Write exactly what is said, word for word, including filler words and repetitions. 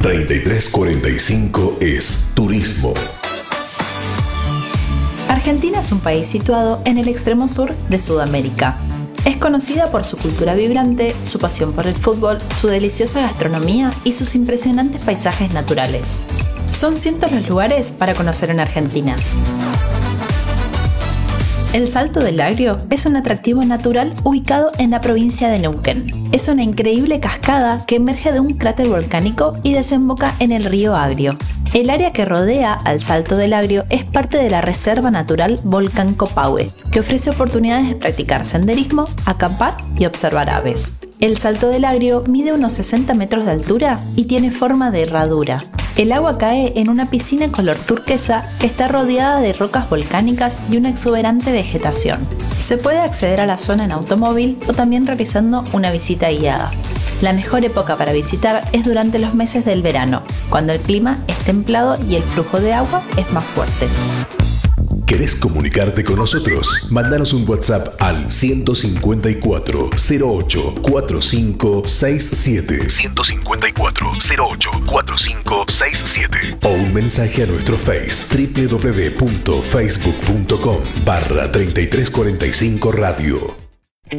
treinta y tres cuarenta y cinco es Turismo. Argentina es un país situado en el extremo sur de Sudamérica. Es conocida por su cultura vibrante, su pasión por el fútbol, su deliciosa gastronomía y sus impresionantes paisajes naturales. Son cientos los lugares para conocer en Argentina. El Salto del Agrio es un atractivo natural ubicado en la provincia de Neuquén. Es una increíble cascada que emerge de un cráter volcánico y desemboca en el río Agrio. El área que rodea al Salto del Agrio es parte de la Reserva Natural Volcán Copahue, que ofrece oportunidades de practicar senderismo, acampar y observar aves. El Salto del Agrio mide unos sesenta metros de altura y tiene forma de herradura. El agua cae en una piscina color turquesa que está rodeada de rocas volcánicas y una exuberante vegetación. Se puede acceder a la zona en automóvil o también realizando una visita guiada. La mejor época para visitar es durante los meses del verano, cuando el clima es templado y el flujo de agua es más fuerte. ¿Querés comunicarte con nosotros? Mándanos un WhatsApp al ciento cincuenta y cuatro, cero ocho, cuarenta y cinco sesenta y siete. ciento cincuenta y cuatro, cero ocho, cuarenta y cinco sesenta y siete. O un mensaje a nuestro Face, w w w punto facebook punto com barra treinta y tres cuarenta y cinco radio.